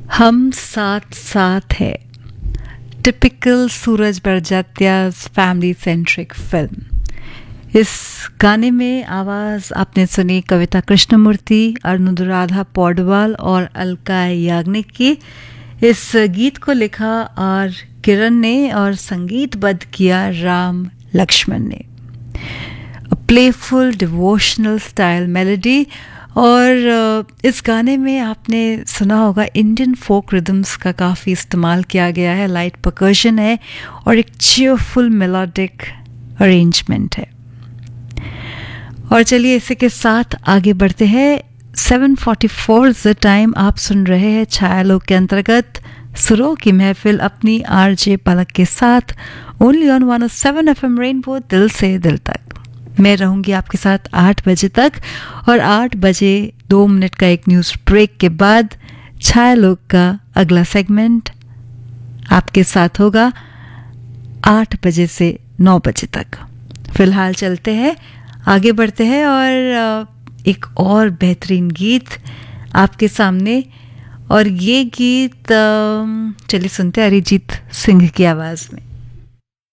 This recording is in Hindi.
हम साथ साथ है, टिपिकल सूरज बड़जात्या's फैमिली सेंट्रिक फिल्म। इस गाने में आवाज़ आपने सुनी कविता कृष्णमूर्ति, अनुराधा पौडवाल और अलका याग्निक की। इस गीत को लिखा आर किरण ने और संगीतबद्ध किया राम लक्ष्मण ने। Playful devotional style melody. और इस गाने में आपने सुना होगा इंडियन फोक रिदम्स का काफ़ी इस्तेमाल किया गया है। लाइट परकशन है और एक चीयरफुल मेलोडिक अरेंजमेंट है। और चलिए इसी के साथ आगे बढ़ते हैं। 7:44 द टाइम। आप सुन रहे हैं छायालोक के अंतर्गत सुरों की महफिल अपनी आरजे पलक के साथ ओनली ऑन 107 FM रेनबो, दिल से दिल तक। मैं रहूंगी आपके साथ 8 बजे तक और 8 बजे 2 मिनट का एक न्यूज़ ब्रेक के बाद छायालोक का अगला सेगमेंट आपके साथ होगा 8 बजे से 9 बजे तक। फिलहाल चलते हैं, आगे बढ़ते हैं और एक और बेहतरीन गीत आपके सामने। और ये गीत चलिए सुनते हैं अरिजीत सिंह की आवाज़ में।